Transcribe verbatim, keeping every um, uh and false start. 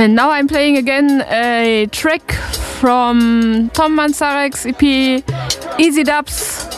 And now I'm playing again a track from Tom Manzarek's E P Easy Dubs.